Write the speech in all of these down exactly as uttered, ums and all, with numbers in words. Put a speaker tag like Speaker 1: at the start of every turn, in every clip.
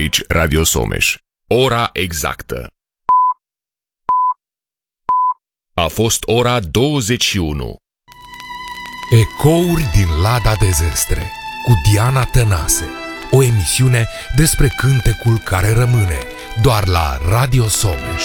Speaker 1: Aici Radio Someș. Ora exactă. A fost ora douăzeci și unu.
Speaker 2: Ecouri din Lada de Zestre cu Diana Tănase. O emisiune despre cântecul care rămâne doar la Radio Someș.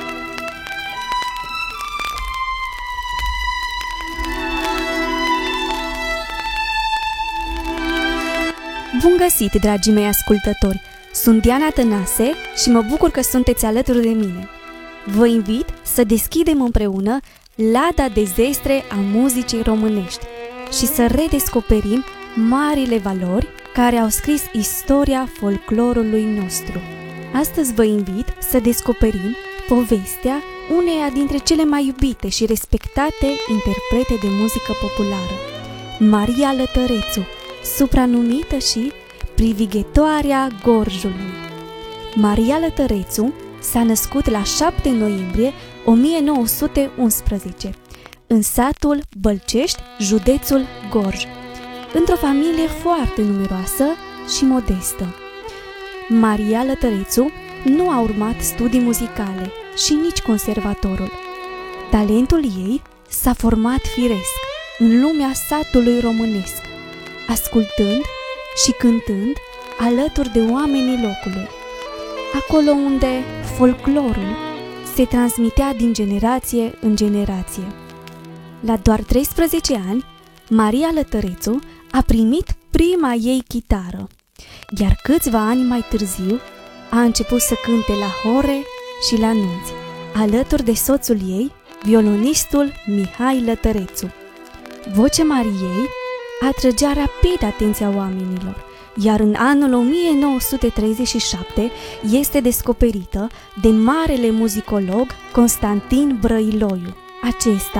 Speaker 3: Bun găsit, dragii mei ascultători! Sunt Diana Tănase și mă bucur că sunteți alături de mine. Vă invit să deschidem împreună Lada de Zestre a muzicii românești și să redescoperim marile valori care au scris istoria folclorului nostru. Astăzi vă invit să descoperim povestea uneia dintre cele mai iubite și respectate interprete de muzică populară, Maria Lătărețu, supranumită și Privighetoarea Gorjului. Maria Lătărețu s-a născut la șapte noiembrie o mie nouă sute unsprezece în satul Bălcești, județul Gorj, într-o familie foarte numeroasă și modestă. Maria Lătărețu nu a urmat studii muzicale și nici conservatorul. Talentul ei s-a format firesc în lumea satului românesc, ascultând și cântând alături de oamenii locului, acolo unde folclorul se transmitea din generație în generație. La doar treisprezece ani, Maria Lătărețu a primit prima ei chitară, iar câțiva ani mai târziu a început să cânte la hore și la nunți, alături de soțul ei, violonistul Mihai Lătărețu. Vocea Mariei atrăgea rapid atenția oamenilor, iar în anul o mie nouă sute treizeci și șapte este descoperită de marele muzicolog Constantin Brăiloiu. Acesta